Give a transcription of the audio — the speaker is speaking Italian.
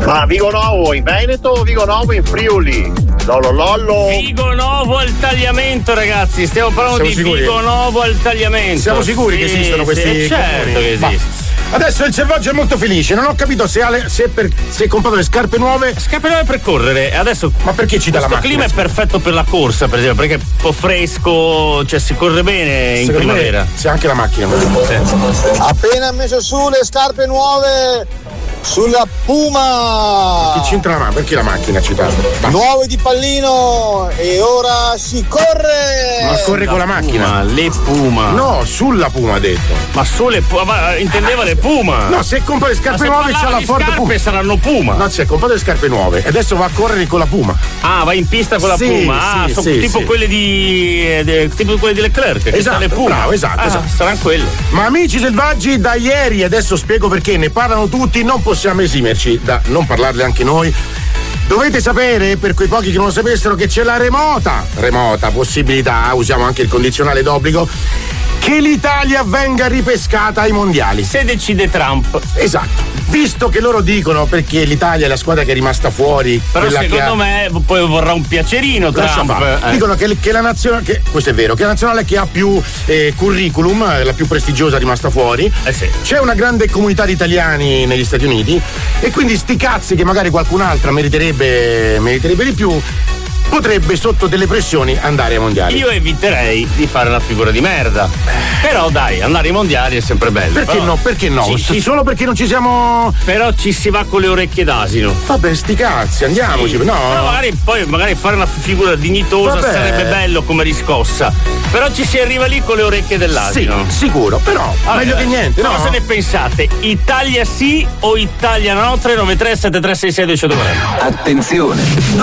Ma Vigo Novo in Veneto o Vigo Novo in Friuli? Lollo. Vigo Novo al tagliamento, ragazzi. Stiamo parlando di sicuri? Vigo Novo al tagliamento. Siamo sicuri che esistono questi certo comuni? che esiste. Adesso il selvaggio è molto felice, non ho capito se ha comprato le scarpe nuove. Scarpe nuove per correre, adesso. Ma perché ci dà la macchina? Questo clima è perfetto per la corsa, per esempio, perché è un po' fresco, cioè si corre bene in primavera. C'è anche la macchina. Sì. Appena messo su le scarpe nuove sulla Puma. Che c'entra la macchina? Perché la macchina ci dà? Nuove di pallino e ora si corre. Ma corre con la macchina? Puma, le Puma. No, sulla Puma ha detto. Ma sulle Puma, intendeva le Puma. No, se compra le scarpe nuove c'ha la Ford Puma. Saranno Puma. No, si è comprato le scarpe nuove e adesso va a correre con la Puma. Ah, va in pista con la Puma. Sono tipo quelle di tipo quelle di Leclerc. Esatto, le Puma. bravo, esatto. Saranno quelle. Ma amici selvaggi, da ieri, adesso spiego perché, ne parlano tutti, non possiamo esimerci da non parlarle anche noi. Dovete sapere, per quei pochi che non lo sapessero, che c'è la remota possibilità, usiamo anche il condizionale d'obbligo, che l'Italia venga ripescata ai mondiali. Se decide Trump. Esatto. Visto che loro dicono, perché l'Italia è la squadra che è rimasta fuori. Però secondo me poi vorrà un piacerino Trump. Dicono che la nazionale, questo è vero, che la nazionale che ha più curriculum, la più prestigiosa, è rimasta fuori. Sì. C'è una grande comunità di italiani negli Stati Uniti e quindi sti cazzi che magari qualcun'altra meriterebbe di più, potrebbe sotto delle pressioni andare ai mondiali. Io eviterei di fare la figura di merda. Però dai, andare ai mondiali è sempre bello. Perché no? Solo perché non ci siamo. Però ci si va con le orecchie d'asino. Vabbè, sti cazzi, andiamoci. Sì. No. Però magari fare una figura dignitosa sarebbe bello come riscossa. Però ci si arriva lì con le orecchie dell'asino. Sì, sicuro, però meglio che niente. Cosa ne pensate? Italia sì o Italia no? 393 7366 240. Attenzione!